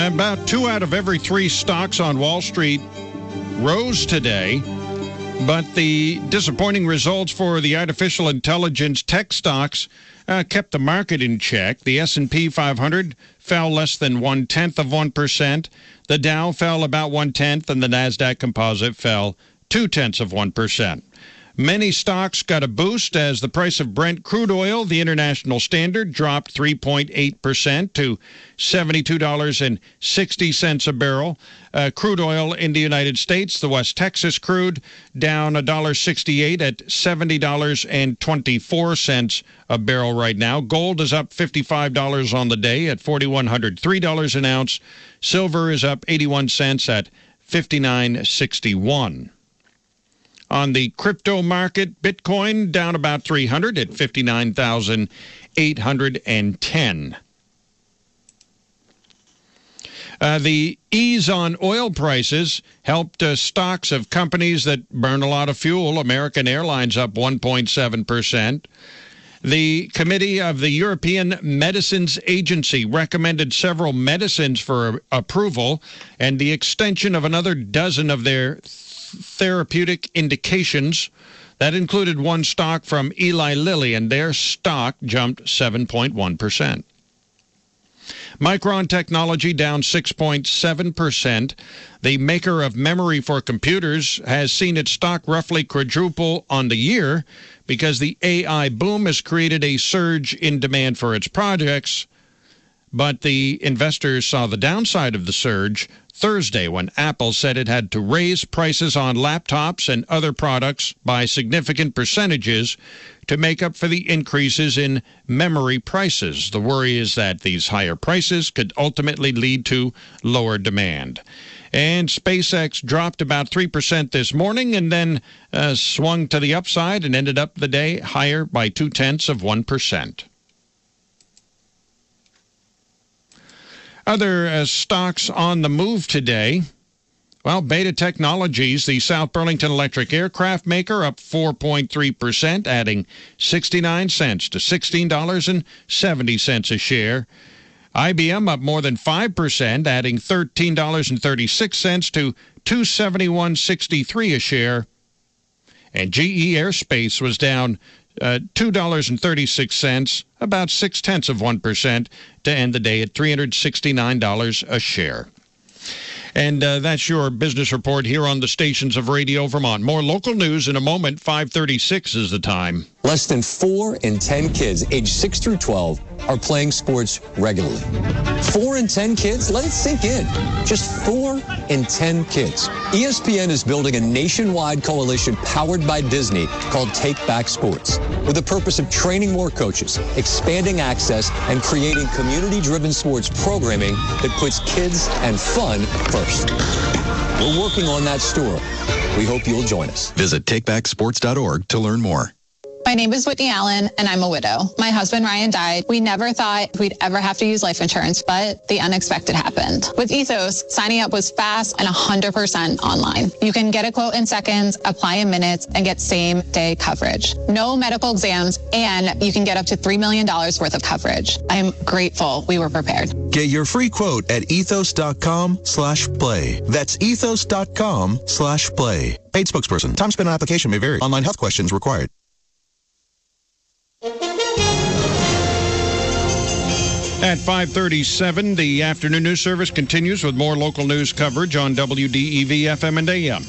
About 2 out of every 3 stocks on Wall Street rose today, but the disappointing results for the artificial intelligence tech stocks kept the market in check. The S&P 500 fell less than 0.1%. The Dow fell about 0.1%, and the NASDAQ Composite fell 0.2%. Many stocks got a boost as the price of Brent crude oil, the international standard, dropped 3.8% to $72.60 a barrel. Crude oil in the United States, the West Texas crude, down $1.68 at $70.24 a barrel right now. Gold is up $55 on the day at $4,103 an ounce. Silver is up 81 cents at $59.61. On the crypto market, Bitcoin down about 300 at 59,810. The ease on oil prices helped stocks of companies that burn a lot of fuel. American Airlines up 1.7%. The Committee of the European Medicines Agency recommended several medicines for approval and the extension of another dozen of their therapeutic indications. That included one stock from Eli Lilly, and their stock jumped 7.1%. Micron Technology down 6.7%. The maker of memory for computers has seen its stock roughly quadruple on the year because the AI boom has created a surge in demand for its projects. But the investors saw the downside of the surge Thursday when Apple said it had to raise prices on laptops and other products by significant percentages to make up for the increases in memory prices. The worry is that these higher prices could ultimately lead to lower demand. And SpaceX dropped about 3% this morning and then swung to the upside and ended up the day higher by 0.2%. Other stocks on the move today. Well, Beta Technologies, the South Burlington electric aircraft maker, up 4.3%, adding 69 cents to $16.70 a share. IBM up more than 5%, adding $13.36 to $271.63 a share. And GE Aerospace was down $2.36, about 0.6%, to end the day at $369 a share. And that's your business report here on the stations of Radio Vermont. More local news in a moment. 5:36 is the time. Less than 4 in 10 kids aged 6 through 12 are playing sports regularly. 4 in 10 kids? Let it sink in. Just 4 in 10 kids. ESPN is building a nationwide coalition powered by Disney called Take Back Sports, with the purpose of training more coaches, expanding access, and creating community-driven sports programming that puts kids and fun first. We're working on that story. We hope you'll join us. Visit takebacksports.org to learn more. My name is Whitney Allen, and I'm a widow. My husband, Ryan, died. We never thought we'd ever have to use life insurance, but the unexpected happened. With Ethos, signing up was fast and 100% online. You can get a quote in seconds, apply in minutes, and get same-day coverage. No medical exams, and you can get up to $3 million worth of coverage. I'm grateful we were prepared. Get your free quote at ethos.com/play. That's ethos.com/play. Paid spokesperson. Time spent on application may vary. Online health questions required. At 5:37, the afternoon news service continues with more local news coverage on WDEV FM and AM.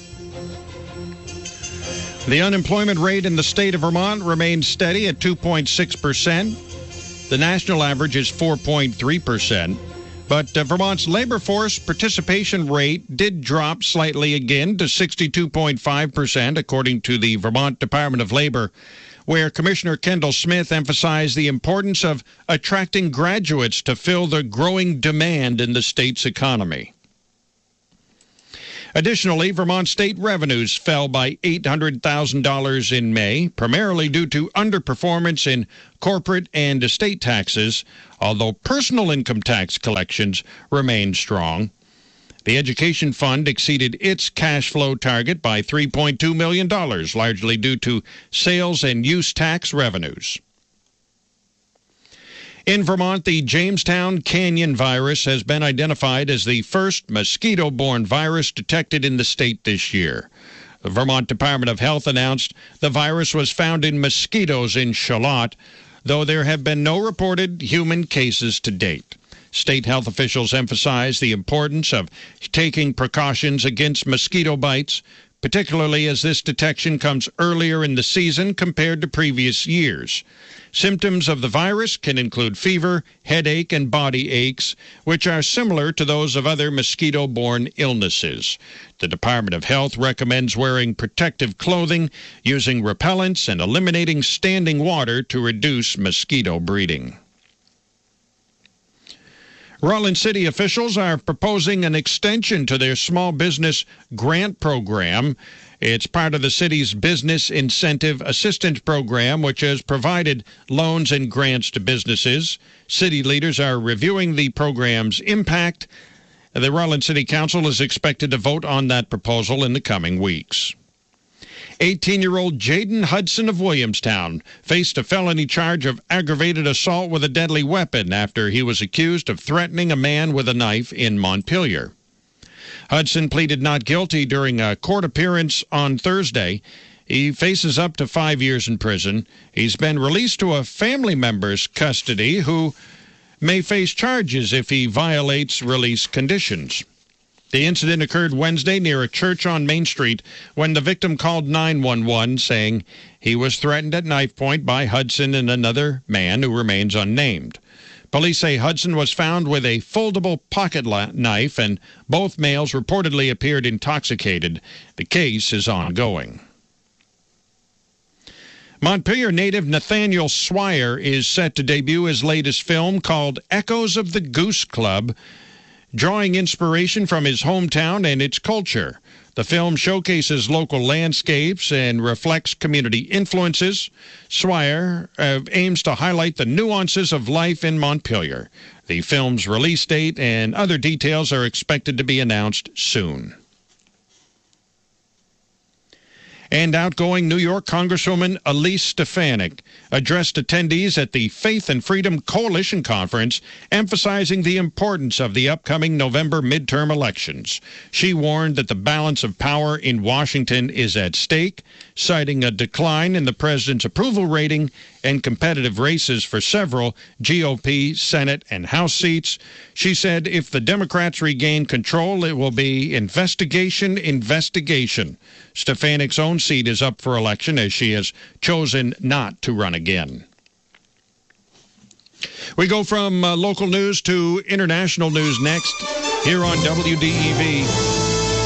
The unemployment rate in the state of Vermont remains steady at 2.6%. The national average is 4.3%. But Vermont's labor force participation rate did drop slightly again to 62.5%, according to the Vermont Department of Labor, where Commissioner Kendall Smith emphasized the importance of attracting graduates to fill the growing demand in the state's economy. Additionally, Vermont state revenues fell by $800,000 in May, primarily due to underperformance in corporate and estate taxes, although personal income tax collections remained strong. The Education Fund exceeded its cash flow target by $3.2 million, largely due to sales and use tax revenues. In Vermont, the Jamestown Canyon virus has been identified as the first mosquito-borne virus detected in the state this year. The Vermont Department of Health announced the virus was found in mosquitoes in Charlotte, though there have been no reported human cases to date. State health officials emphasize the importance of taking precautions against mosquito bites, particularly as this detection comes earlier in the season compared to previous years. Symptoms of the virus can include fever, headache, and body aches, which are similar to those of other mosquito-borne illnesses. The Department of Health recommends wearing protective clothing, using repellents, and eliminating standing water to reduce mosquito breeding. Rutland City officials are proposing an extension to their small business grant program. It's part of the city's Business Incentive Assistance Program, which has provided loans and grants to businesses. City leaders are reviewing the program's impact. The Rutland City Council is expected to vote on that proposal in the coming weeks. 18-year-old Jaden Hudson of Williamstown faced a felony charge of aggravated assault with a deadly weapon after he was accused of threatening a man with a knife in Montpelier. Hudson pleaded not guilty during a court appearance on Thursday. He faces up to 5 years in prison. He's been released to a family member's custody who may face charges if he violates release conditions. The incident occurred Wednesday near a church on Main Street when the victim called 911 saying he was threatened at knife point by Hudson and another man who remains unnamed. Police say Hudson was found with a foldable pocket knife, and both males reportedly appeared intoxicated. The case is ongoing. Montpelier native Nathaniel Swire is set to debut his latest film called Echoes of the Goose Club, drawing inspiration from his hometown and its culture. The film showcases local landscapes and reflects community influences. Swire aims to highlight the nuances of life in Montpelier. The film's release date and other details are expected to be announced soon. And outgoing New York Congresswoman Elise Stefanik addressed attendees at the Faith and Freedom Coalition Conference, emphasizing the importance of the upcoming November midterm elections. She warned that the balance of power in Washington is at stake, citing a decline in the president's approval rating and competitive races for several GOP Senate and House seats. She said if the Democrats regain control, it will be investigation. Stefanik's own seat is up for election as she has chosen not to run again. We go from local news to international news next here on WDEV.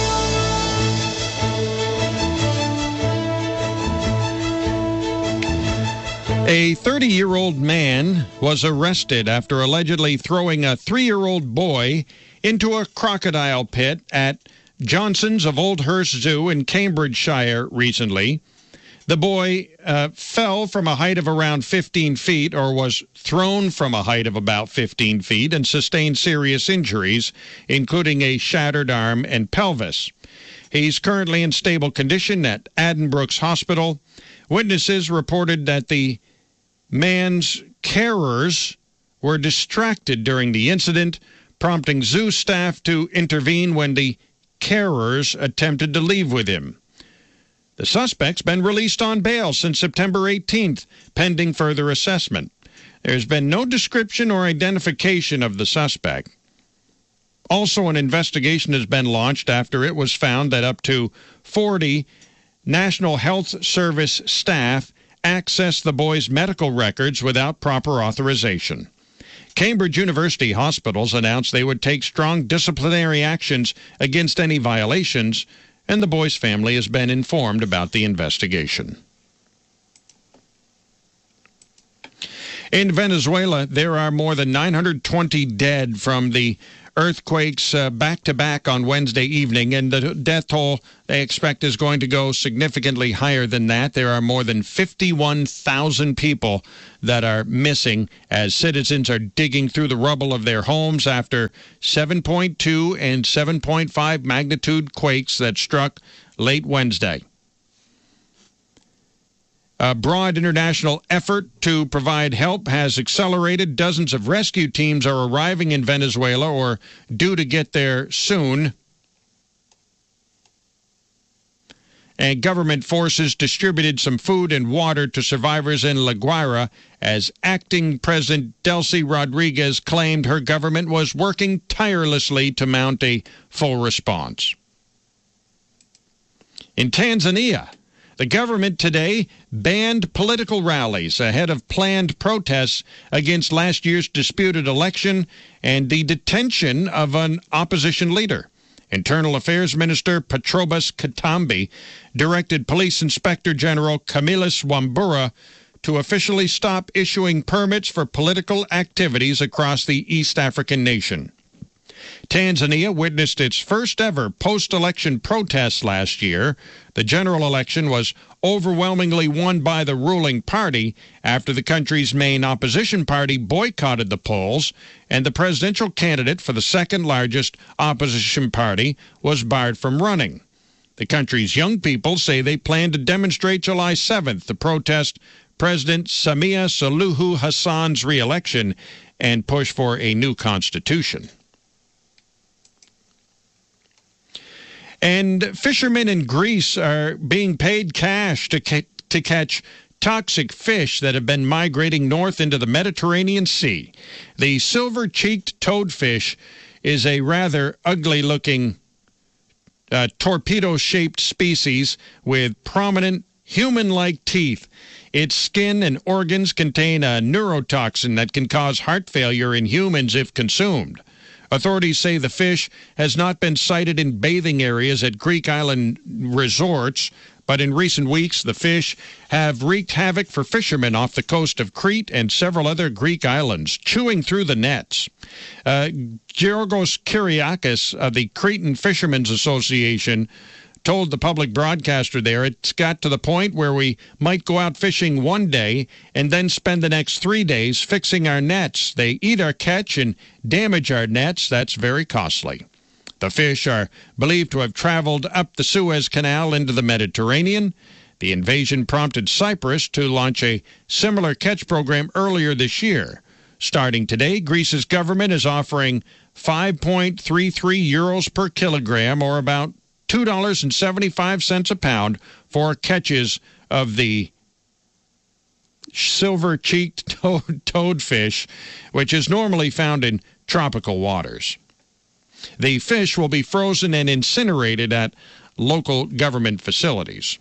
A 30-year-old man was arrested after allegedly throwing a 3-year-old boy into a crocodile pit at Johnson's of Old Hurst Zoo in Cambridgeshire recently. The boy fell from a height of around 15 feet or was thrown from a height of about 15 feet and sustained serious injuries, including a shattered arm and pelvis. He's currently in stable condition at Addenbrooke's Hospital. Witnesses reported that the man's carers were distracted during the incident, prompting zoo staff to intervene when the carers attempted to leave with him. The suspect's been released on bail since September 18th, pending further assessment. There's been no description or identification of the suspect. Also, an investigation has been launched after it was found that up to 40 National Health Service staff accessed the boy's medical records without proper authorization. Cambridge University hospitals announced they would take strong disciplinary actions against any violations, and the boy's family has been informed about the investigation. In Venezuela, there are more than 920 dead from the earthquakes back-to-back on Wednesday evening, and the death toll they expect is going to go significantly higher than that. There are more than 51,000 people that are missing as citizens are digging through the rubble of their homes after 7.2 and 7.5 magnitude quakes that struck late Wednesday. A broad international effort to provide help has accelerated. Dozens of rescue teams are arriving in Venezuela or due to get there soon. And government forces distributed some food and water to survivors in La Guaira as acting President Delcy Rodriguez claimed her government was working tirelessly to mount a full response. In Tanzania, the government today banned political rallies ahead of planned protests against last year's disputed election and the detention of an opposition leader. Internal Affairs Minister Patrobas Katambi directed Police Inspector General Camillus Wambura to officially stop issuing permits for political activities across the East African nation. Tanzania witnessed its first ever post-election protests last year. The general election was overwhelmingly won by the ruling party after the country's main opposition party boycotted the polls, and the presidential candidate for the second largest opposition party was barred from running. The country's young people say they plan to demonstrate July 7th to protest President Samia Suluhu Hassan's re-election and push for a new constitution. And fishermen in Greece are being paid cash to catch toxic fish that have been migrating north into the Mediterranean Sea. The silver-cheeked toadfish is a rather ugly-looking torpedo-shaped species with prominent human-like teeth. Its skin and organs contain a neurotoxin that can cause heart failure in humans if consumed. Authorities say the fish has not been sighted in bathing areas at Greek island resorts, but in recent weeks the fish have wreaked havoc for fishermen off the coast of Crete and several other Greek islands, chewing through the nets. Georgos Kyriakis of the Cretan Fishermen's Association told the public broadcaster there, it's got to the point where we might go out fishing one day and then spend the next 3 days fixing our nets. They eat our catch and damage our nets. That's very costly. The fish are believed to have traveled up the Suez Canal into the Mediterranean. The invasion prompted Cyprus to launch a similar catch program earlier this year. Starting today, Greece's government is offering 5.33 euros per kilogram, or about $2.75 a pound, for catches of the silver-cheeked toadfish, which is normally found in tropical waters. The fish will be frozen and incinerated at local government facilities.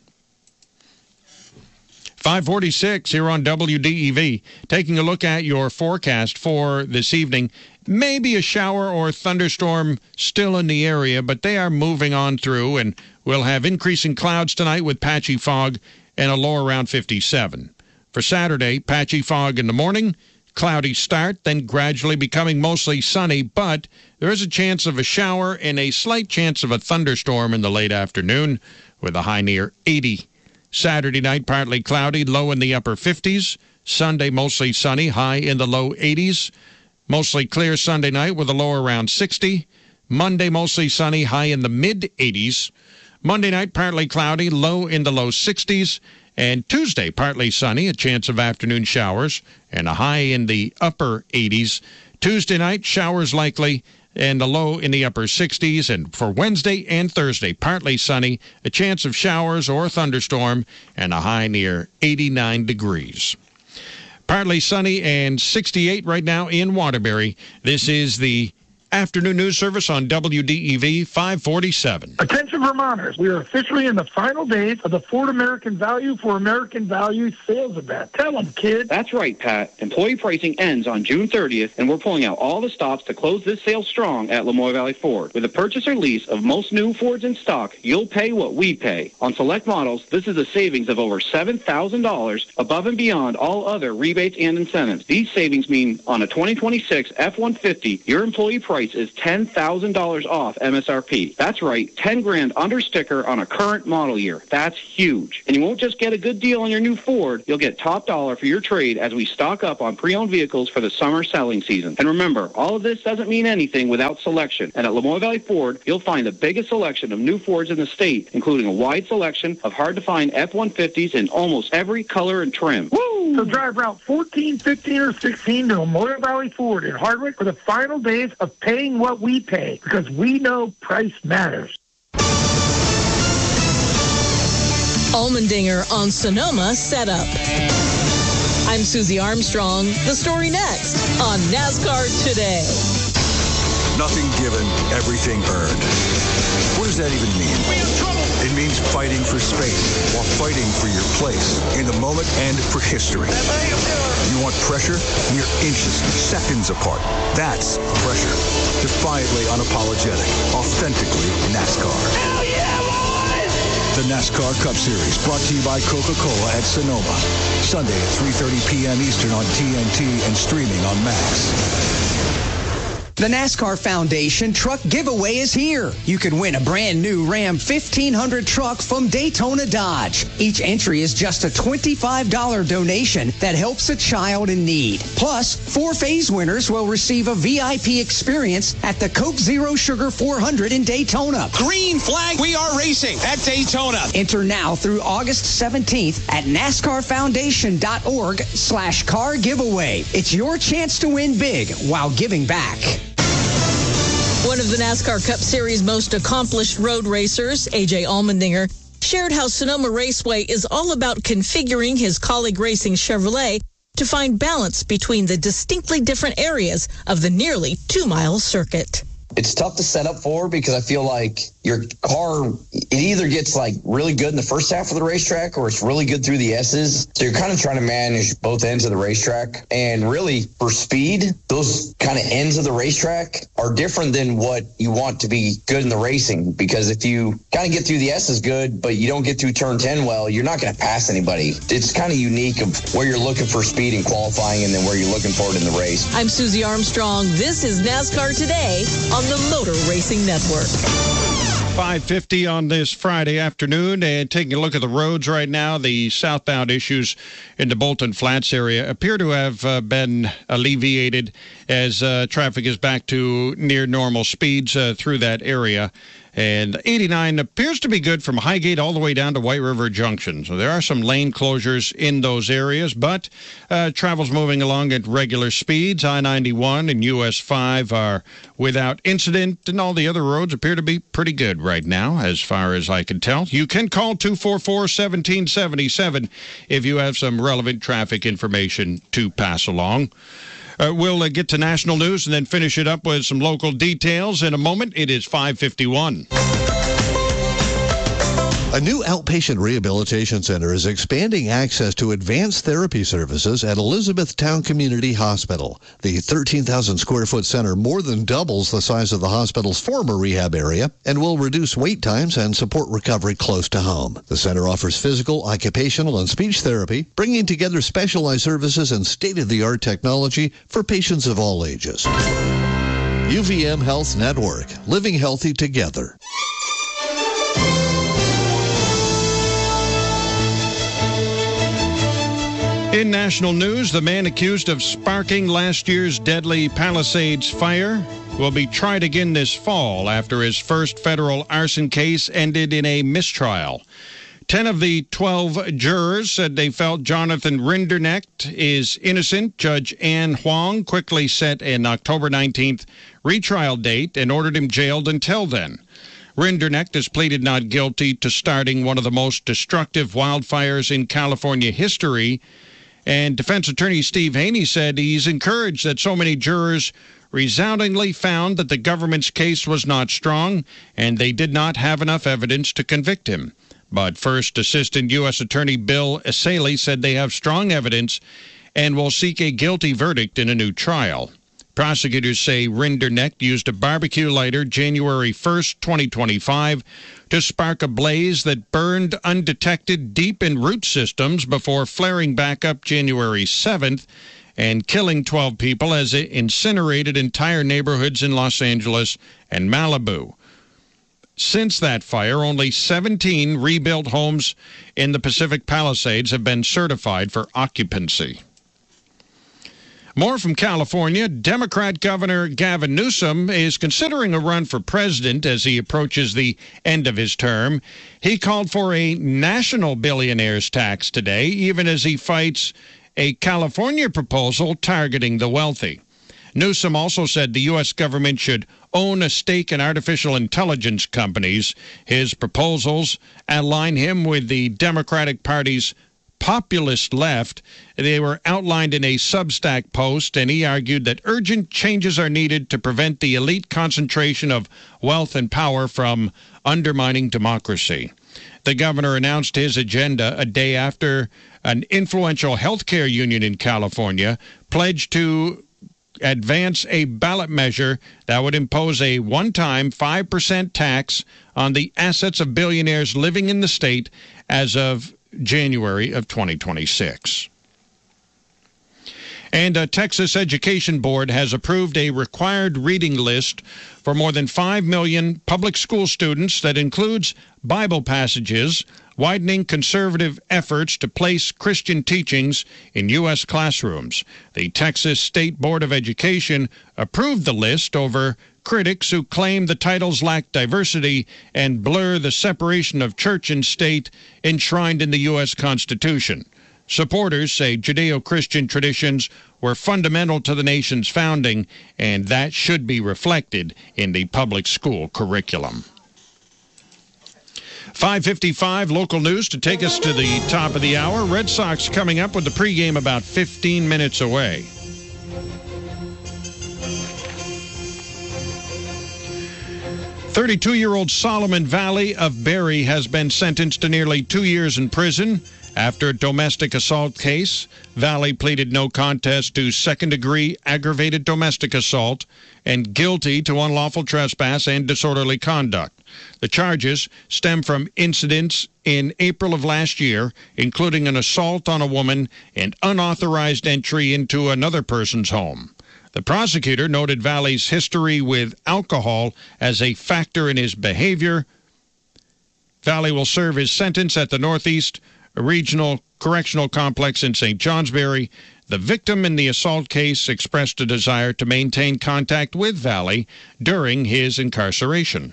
546 here on WDEV. Taking a look at your forecast for this evening. Maybe a shower or thunderstorm still in the area, but they are moving on through, and we'll have increasing clouds tonight with patchy fog and a low around 57. For Saturday, patchy fog in the morning, cloudy start, then gradually becoming mostly sunny, but there is a chance of a shower and a slight chance of a thunderstorm in the late afternoon with a high near 80. Saturday night, partly cloudy, low in the upper 50s. Sunday, mostly sunny, high in the low 80s. Mostly clear Sunday night with a low around 60. Monday, mostly sunny, high in the mid-80s. Monday night, partly cloudy, low in the low 60s. And Tuesday, partly sunny, a chance of afternoon showers, and a high in the upper 80s. Tuesday night, showers likely, and a low in the upper 60s. And for Wednesday and Thursday, partly sunny, a chance of showers or thunderstorm, and a high near 89 degrees. Partly sunny and 68 right now in Waterbury. This is the afternoon news service on WDEV 547. Attention Vermonters, we are officially in the final days of the Ford American Value for American Value sales event. Tell them, kids. That's right, Pat. Employee pricing ends on June 30th, and we're pulling out all the stops to close this sale strong at Lamoille Valley Ford. With a purchase or lease of most new Fords in stock, you'll pay what we pay. On select models, this is a savings of over $7,000 above and beyond all other rebates and incentives. These savings mean on a 2026 F-150, your employee price price is $10,000 off MSRP. That's right, $10,000 under sticker on a current model year. That's huge. And you won't just get a good deal on your new Ford, you'll get top dollar for your trade as we stock up on pre-owned vehicles for the summer selling season. And remember, all of this doesn't mean anything without selection. And at Lamoille Valley Ford, you'll find the biggest selection of new Fords in the state, including a wide selection of hard-to-find F-150s in almost every color and trim. Woo! So drive Route 14, 15, or 16 to Lamoille Valley Ford in Hardwick for the final days of paying what we pay, because we know price matters. Allmendinger on Sonoma Setup. I'm Susie Armstrong. The story next on NASCAR Today. Nothing given, everything earned. What does that even mean? It means fighting for space while fighting for your place in the moment and for history. You want pressure? We're inches, seconds apart. That's pressure. Defiantly unapologetic. Authentically NASCAR. Hell yeah, boys! The NASCAR Cup Series, brought to you by Coca-Cola at Sonoma. Sunday at 3:30 p.m. Eastern on TNT and streaming on Max. The NASCAR Foundation Truck Giveaway is here. You can win a brand new Ram 1500 truck from Daytona Dodge. Each entry is just a $25 donation that helps a child in need. Plus, 4 phase winners will receive a VIP experience at the Coke Zero Sugar 400 in Daytona. Green flag, we are racing at Daytona. Enter now through August 17th at NASCARFoundation.org/car giveaway. It's your chance to win big while giving back. One of the NASCAR Cup Series most accomplished road racers, A.J. Allmendinger, shared how Sonoma Raceway is all about configuring his colleague racing Chevrolet to find balance between the distinctly different areas of the nearly 2-mile circuit. It's tough to set up for because I feel like your car, it either gets like really good in the first half of the racetrack or it's really good through the S's. So you're kind of trying to manage both ends of the racetrack. And really, for speed, those kind of ends of the racetrack are different than what you want to be good in the racing. Because if you kind of get through the S's good, but you don't get through turn 10 well, you're not going to pass anybody. It's kind of unique of where you're looking for speed in qualifying and then where you're looking for it in the race. I'm Susie Armstrong. This is NASCAR Today on the Motor Racing Network. 5:50 on this Friday afternoon, and taking a look at the roads right now, the southbound issues in the Bolton Flats area appear to have been alleviated as traffic is back to near normal speeds through that area. And 89 appears to be good from Highgate all the way down to White River Junction. So there are some lane closures in those areas, but travel's moving along at regular speeds. I-91 and US 5 are without incident, and all the other roads appear to be pretty good right now, as far as I can tell. You can call 244-1777 if you have some relevant traffic information to pass along. We'll get to national news and then finish it up with some local details in a moment. It is 5:51. A new outpatient rehabilitation center is expanding access to advanced therapy services at Elizabethtown Community Hospital. The 13,000-square-foot center more than doubles the size of the hospital's former rehab area and will reduce wait times and support recovery close to home. The center offers physical, occupational, and speech therapy, bringing together specialized services and state-of-the-art technology for patients of all ages. UVM Health Network, living healthy together. In national news, the man accused of sparking last year's deadly Palisades fire will be tried again this fall after his first federal arson case ended in a mistrial. 10 of the 12 jurors said they felt Jonathan Rinderknecht is innocent. Judge Ann Huang quickly set an October 19th retrial date and ordered him jailed until then. Rinderknecht has pleaded not guilty to starting one of the most destructive wildfires in California history. And defense attorney Steve Haney said he's encouraged that so many jurors resoundingly found that the government's case was not strong and they did not have enough evidence to convict him. But First Assistant U.S. Attorney Bill Asaley said they have strong evidence and will seek a guilty verdict in a new trial. Prosecutors say Rinderknecht used a barbecue lighter January 1st, 2025, to spark a blaze that burned undetected deep in root systems before flaring back up January 7th and killing 12 people as it incinerated entire neighborhoods in Los Angeles and Malibu. Since that fire, only 17 rebuilt homes in the Pacific Palisades have been certified for occupancy. More from California. Democrat Governor Gavin Newsom is considering a run for president as he approaches the end of his term. He called for a national billionaires tax today, even as he fights a California proposal targeting the wealthy. Newsom also said the U.S. government should own a stake in artificial intelligence companies. His proposals align him with the Democratic Party's populist left. They were outlined in a Substack post, and he argued that urgent changes are needed to prevent the elite concentration of wealth and power from undermining democracy. The governor announced his agenda a day after an influential healthcare union in California pledged to advance a ballot measure that would impose a one-time 5% tax on the assets of billionaires living in the state as of January of 2026. And a Texas Education Board has approved a required reading list for more than 5 million public school students that includes Bible passages, widening conservative efforts to place Christian teachings in U.S. classrooms. The Texas State Board of Education approved the list over critics who claim the titles lack diversity and blur the separation of church and state enshrined in the U.S. Constitution. Supporters say Judeo-Christian traditions were fundamental to the nation's founding, and that should be reflected in the public school curriculum. 5:55 local news to take us to the top of the hour. Red Sox coming up with the pregame about 15 minutes away. "32-year-old Solomon Valley of Barry has been sentenced to nearly 2 years in prison after a domestic assault case. Valley pleaded no contest to second-degree aggravated domestic assault and guilty to unlawful trespass and disorderly conduct. The charges stem from incidents in April of last year, including an assault on a woman and unauthorized entry into another person's home. The prosecutor noted Valley's history with alcohol as a factor in his behavior. Valley will serve his sentence at the Northeast Regional Correctional Complex in St. Johnsbury. The victim in the assault case expressed a desire to maintain contact with Valley during his incarceration.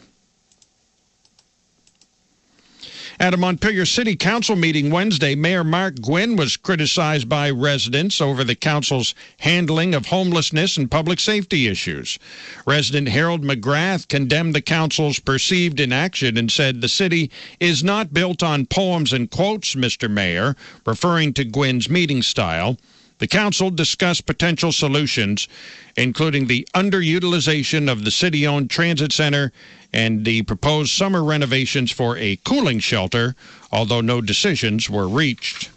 At a Montpelier City Council meeting Wednesday, Mayor Mark Gwynn was criticized by residents over the council's handling of homelessness and public safety issues. Resident Harold McGrath condemned the council's perceived inaction and said the city is not built on poems and quotes, Mr. Mayor, referring to Gwynn's meeting style. The council discussed potential solutions, including the underutilization of the city-owned transit center and the proposed summer renovations for a cooling shelter, although no decisions were reached.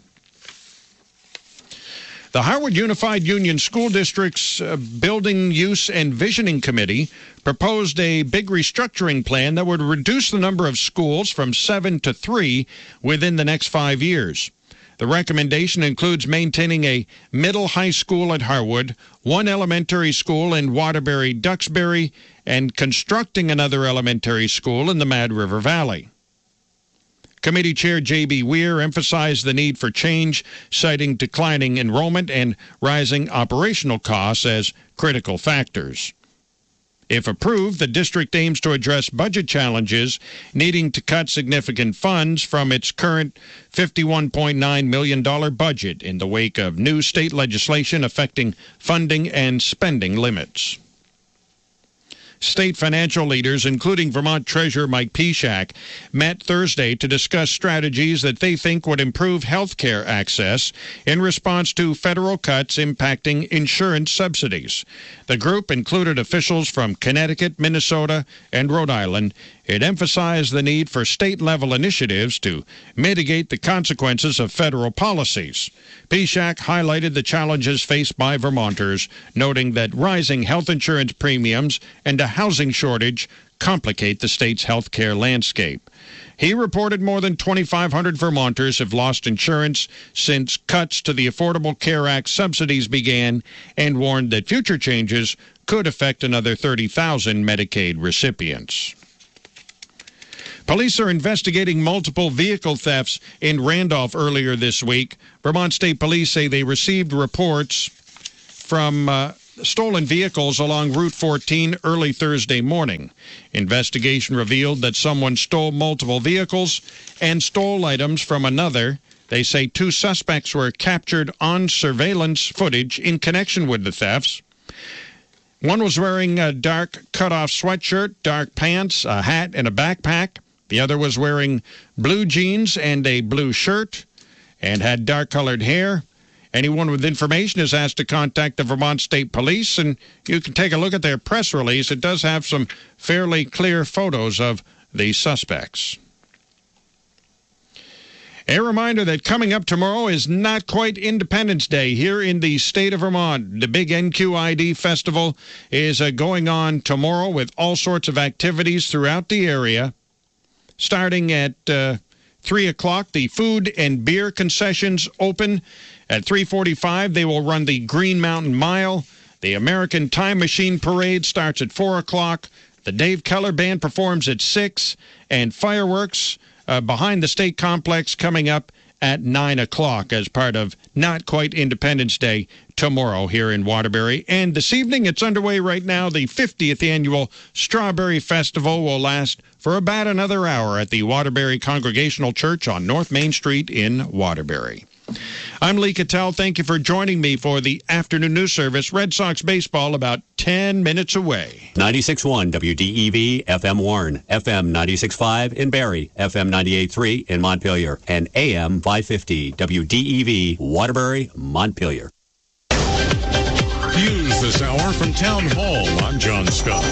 The Harwood Unified Union School District's Building Use and Visioning Committee proposed a big restructuring plan that would reduce the number of schools from 7 to 3 within the next 5 years. The recommendation includes maintaining a middle high school at Harwood, one elementary school in Waterbury-Duxbury, and constructing another elementary school in the Mad River Valley. Committee Chair J.B. Weir emphasized the need for change, citing declining enrollment and rising operational costs as critical factors. If approved, the district aims to address budget challenges, needing to cut significant funds from its current $51.9 million budget in the wake of new state legislation affecting funding and spending limits. State financial leaders, including Vermont Treasurer Mike Piszak, met Thursday to discuss strategies that they think would improve health care access in response to federal cuts impacting insurance subsidies. The group included officials from Connecticut, Minnesota, and Rhode Island. It emphasized the need for state-level initiatives to mitigate the consequences of federal policies. Piszak highlighted the challenges faced by Vermonters, noting that rising health insurance premiums and a housing shortage complicate the state's health care landscape. He reported more than 2,500 Vermonters have lost insurance since cuts to the Affordable Care Act subsidies began, and warned that future changes could affect another 30,000 Medicaid recipients. Police are investigating multiple vehicle thefts in Randolph earlier this week. Vermont State Police say they received reports from stolen vehicles along Route 14 early Thursday morning. Investigation revealed that someone stole multiple vehicles and stole items from another. They say 2 suspects were captured on surveillance footage in connection with the thefts. One was wearing a dark cutoff sweatshirt, dark pants, a hat, and a backpack. The other was wearing blue jeans and a blue shirt and had dark-colored hair. Anyone with information is asked to contact the Vermont State Police, and you can take a look at their press release. It does have some fairly clear photos of the suspects. A reminder that coming up tomorrow is not quite Independence Day here in the state of Vermont. The big NQID festival is going on tomorrow with all sorts of activities throughout the area. Starting at 3 o'clock, the food and beer concessions open. At 3:45, they will run the Green Mountain Mile. The American Time Machine Parade starts at 4 o'clock. The Dave Keller Band performs at 6, and fireworks behind the state complex coming up at 9 o'clock as part of Not Quite Independence Day tomorrow here in Waterbury. And this evening, it's underway right now. The 50th annual Strawberry Festival will last for about another hour at the Waterbury Congregational Church on North Main Street in Waterbury. I'm Lee Cattell. Thank you for joining me for the afternoon news service. Red Sox baseball about 10 minutes away. 96.1 WDEV, FM Warren, FM 96.5 in Barrie, FM 98.3 in Montpelier, and AM 550 WDEV, Waterbury, Montpelier. News this hour from Town Hall. I'm John Scott.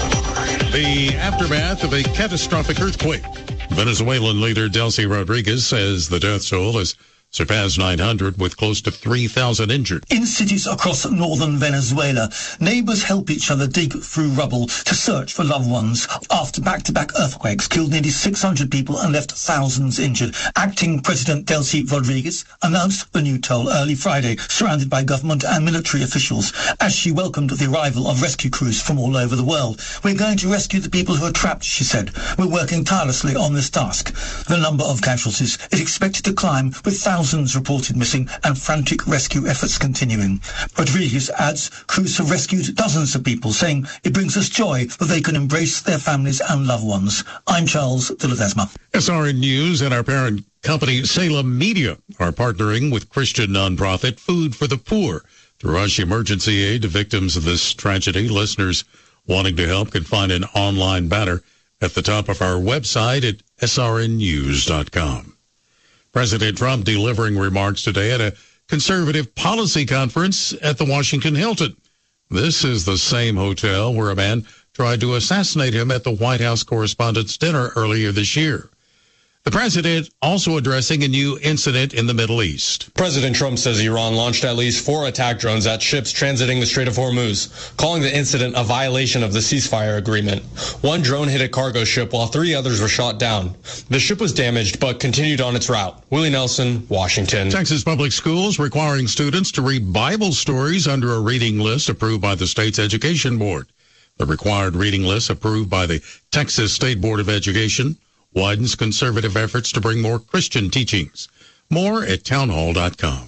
The aftermath of a catastrophic earthquake. Venezuelan leader Delcy Rodriguez says the death toll has surpassed 900 with close to 3,000 injured. In cities across northern Venezuela, neighbors help each other dig through rubble to search for loved ones after back-to-back earthquakes killed nearly 600 people and left thousands injured. Acting President Delcy Rodriguez announced the new toll early Friday, surrounded by government and military officials, as she welcomed the arrival of rescue crews from all over the world. We're going to rescue the people who are trapped, she said. We're working tirelessly on this task. The number of casualties is expected to climb, with thousands reported missing and frantic rescue efforts continuing. Rodriguez adds crews have rescued dozens of people, saying it brings us joy that they can embrace their families and loved ones. I'm Charles de Ledesma. SRN News and our parent company Salem Media are partnering with Christian nonprofit Food for the Poor to rush emergency aid to victims of this tragedy. Listeners wanting to help can find an online banner at the top of our website at srnnews.com. President Trump delivering remarks today at a conservative policy conference at the Washington Hilton. This is the same hotel where a man tried to assassinate him at the White House Correspondents' Dinner earlier this year. The president also addressing a new incident in the Middle East. President Trump says Iran launched at least 4 attack drones at ships transiting the Strait of Hormuz, calling the incident a violation of the ceasefire agreement. 1 drone hit a cargo ship while 3 others were shot down. The ship was damaged but continued on its route. Willie Nelson, Washington. Texas Public Schools requiring students to read Bible stories under a reading list approved by the state's education board. The required reading list approved by the Texas State Board of Education widens conservative efforts to bring more Christian teachings. More at townhall.com.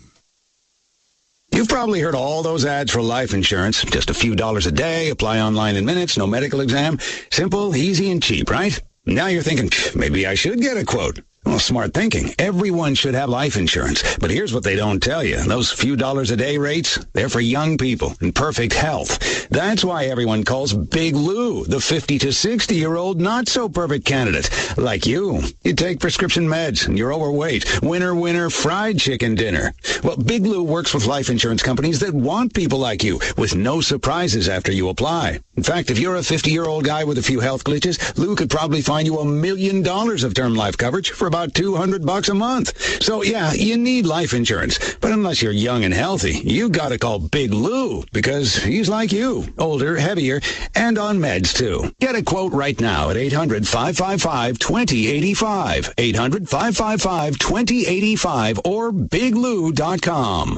You've probably heard all those ads for life insurance. Just a few dollars a day, apply online in minutes, no medical exam. Simple, easy, and cheap, right? Now you're thinking, maybe I should get a quote. Well, smart thinking. Everyone should have life insurance. But here's what they don't tell you. Those few dollars a day rates, they're for young people in perfect health. That's why everyone calls Big Lou the 50 to 60-year-old not-so-perfect candidate. Like you. You take prescription meds and you're overweight. Winner, fried chicken dinner. Well, Big Lou works with life insurance companies that want people like you with no surprises after you apply. In fact, if you're a 50-year-old guy with a few health glitches, Lou could probably find you $1 million of term life coverage for about $200 a month. So yeah, you need life insurance. But unless you're young and healthy, you gotta call Big Lou, because he's like you, older, heavier, and on meds too. Get a quote right now at 800-555-2085. 800-555-2085 or biglou.com.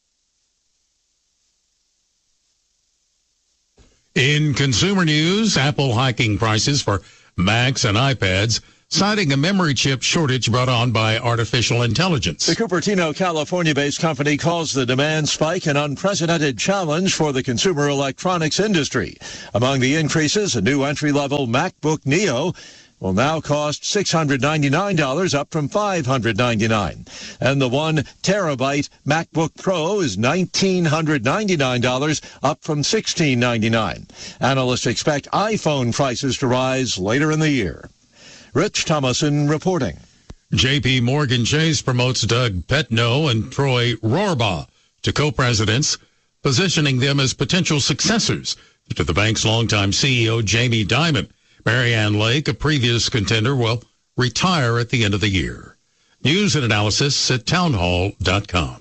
In consumer news, Apple hiking prices for Macs and iPads, citing a memory chip shortage brought on by artificial intelligence. The Cupertino, California-based company calls the demand spike an unprecedented challenge for the consumer electronics industry. Among the increases, a new entry-level MacBook Neo will now cost $699, up from $599. And the 1 terabyte MacBook Pro is $1,999, up from $1,699. Analysts expect iPhone prices to rise later in the year. Rich Thomason reporting. J.P. Morgan Chase promotes Doug Petno and Troy Rohrbaugh to co-presidents, positioning them as potential successors to the bank's longtime CEO, Jamie Dimon. Marianne Lake, a previous contender, will retire at the end of the year. News and analysis at townhall.com.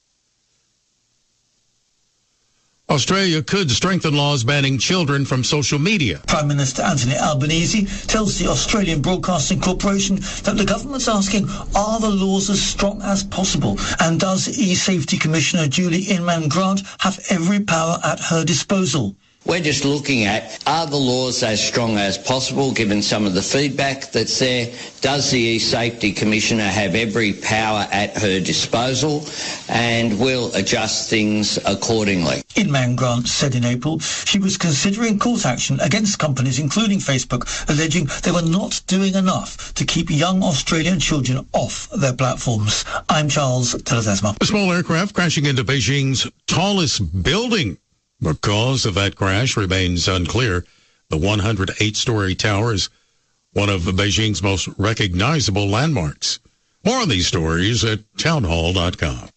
Australia could strengthen laws banning children from social media. Prime Minister Anthony Albanese tells the Australian Broadcasting Corporation that the government's asking, are the laws as strong as possible? And does E-Safety Commissioner Julie Inman-Grant have every power at her disposal? We're just looking at, are the laws as strong as possible, given some of the feedback that's there? Does the E-Safety Commissioner have every power at her disposal? And will adjust things accordingly. Inman-Grant said in April she was considering court action against companies, including Facebook, alleging they were not doing enough to keep young Australian children off their platforms. I'm Charles Telesma. A small aircraft crashing into Beijing's tallest building. The cause of that crash remains unclear. The 108-story tower is one of Beijing's most recognizable landmarks. More on these stories at townhall.com.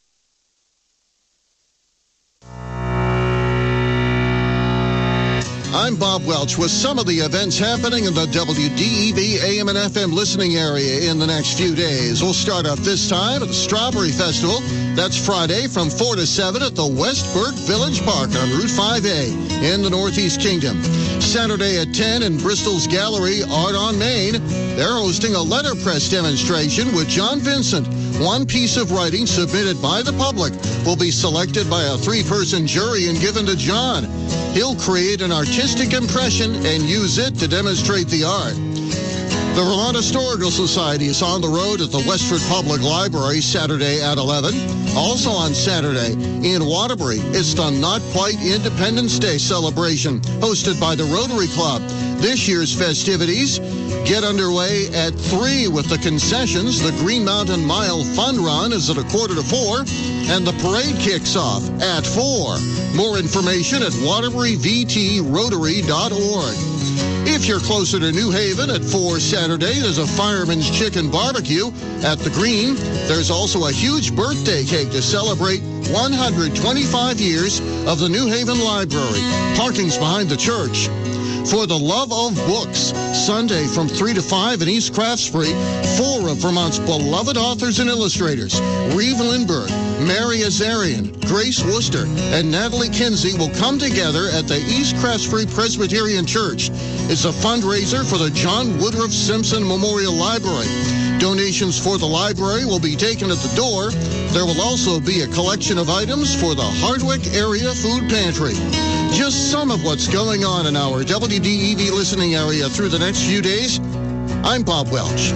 I'm Bob Welch with some of the events happening in the WDEV AM and FM listening area in the next few days. We'll start off this time at the Strawberry Festival. That's Friday from 4 to 7 at the Westburt Village Park on Route 5A in the Northeast Kingdom. Saturday at 10 in Bristol's Gallery, Art on Main. They're hosting a letterpress demonstration with John Vincent. One piece of writing submitted by the public will be selected by a 3-person jury and given to John. He'll create an artistic impression and use it to demonstrate the art. The Vermont Historical Society is on the road at the Westford Public Library Saturday at 11. Also on Saturday in Waterbury, it's the Not Quite Independence Day celebration hosted by the Rotary Club. This year's festivities get underway at 3 with the concessions. The Green Mountain Mile Fun Run is at 3:45, and the parade kicks off at 4. More information at waterburyvtrotary.org. If you're closer to New Haven at 4 Saturday, there's a Fireman's Chicken Barbecue at the Green. There's also a huge birthday cake to celebrate 125 years of the New Haven Library. Parking's behind the church. For the Love of Books, Sunday from 3 to 5 in East Craftsbury, 4 of Vermont's beloved authors and illustrators, Reeve Lindbergh, Mary Azarian, Grace Worcester, and Natalie Kinsey will come together at the East Craftsbury Presbyterian Church. It's a fundraiser for the John Woodruff Simpson Memorial Library. Donations for the library will be taken at the door. There will also be a collection of items for the Hardwick Area Food Pantry. Just some of what's going on in our WDEV listening area through the next few days. I'm Bob Welch.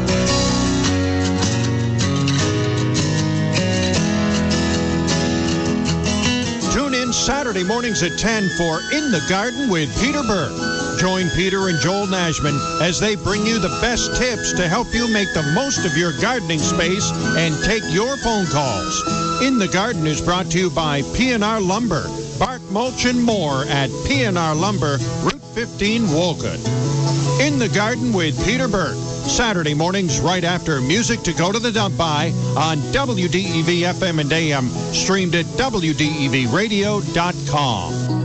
Tune in Saturday mornings at 10 for In the Garden with Peter Burke. Join Peter and Joel Nashman as they bring you the best tips to help you make the most of your gardening space and take your phone calls. In the Garden is brought to you by P&R Lumber. Bark, mulch, and more at P&R Lumber, Route 15, Wolcott. In the Garden with Peter Burke. Saturday mornings right after Music to Go to the Dump By on WDEV FM and AM, streamed at WDEVradio.com.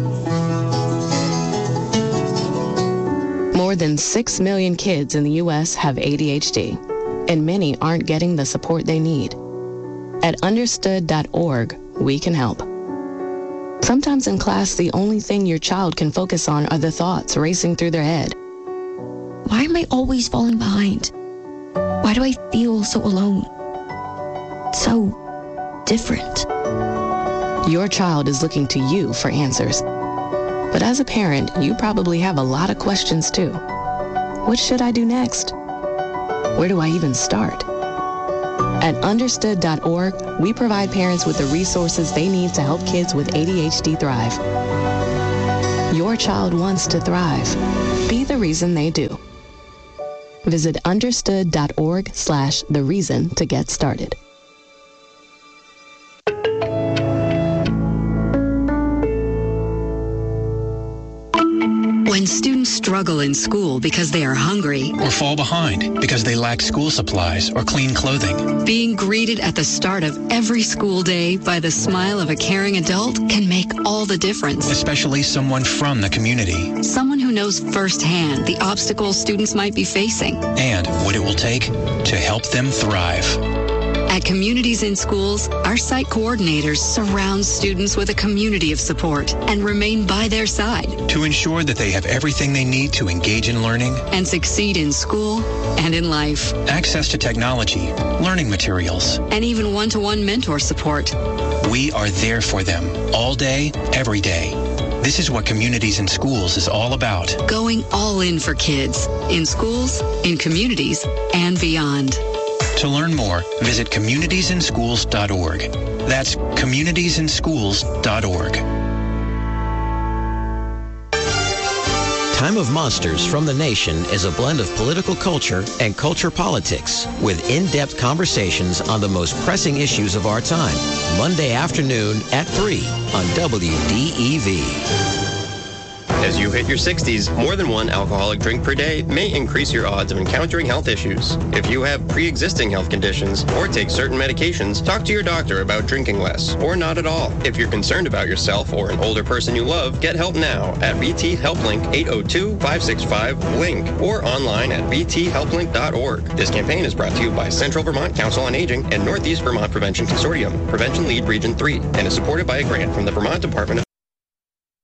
More than 6 million kids in the U.S. have ADHD. and many aren't getting the support they need. At understood.org, we can help. Sometimes in class, the only thing your child can focus on are the thoughts racing through their head. Why am I always falling behind? Why do I feel so alone? So different. Your child is looking to you for answers. But as a parent, you probably have a lot of questions too. What should I do next? Where do I even start? At understood.org, we provide parents with the resources they need to help kids with ADHD thrive. Your child wants to thrive. Be the reason they do. Visit understood.org/the reason to get started. When students struggle in school because they are hungry or fall behind because they lack school supplies or clean clothing, being greeted at the start of every school day by the smile of a caring adult can make all the difference. Especially someone from the community. Someone who knows firsthand the obstacles students might be facing and what it will take to help them thrive. At Communities in Schools, our site coordinators surround students with a community of support and remain by their side to ensure that they have everything they need to engage in learning and succeed in school and in life. Access to technology, learning materials, and even one-to-one mentor support. We are there for them all day, every day. This is what Communities in Schools is all about. Going all in for kids, in schools, in communities, and beyond. To learn more, visit communitiesinschools.org. That's communitiesinschools.org. Time of Monsters from the Nation is a blend of political culture and culture politics with in-depth conversations on the most pressing issues of our time. Monday afternoon at 3 on WDEV. As you hit your 60s, more than one alcoholic drink per day may increase your odds of encountering health issues. If you have pre-existing health conditions or take certain medications, talk to your doctor about drinking less or not at all. If you're concerned about yourself or an older person you love, get help now at VT HelpLink 802-565-LINK or online at vthelplink.org. This campaign is brought to you by Central Vermont Council on Aging and Northeast Vermont Prevention Consortium, Prevention Lead Region 3, and is supported by a grant from the Vermont Department of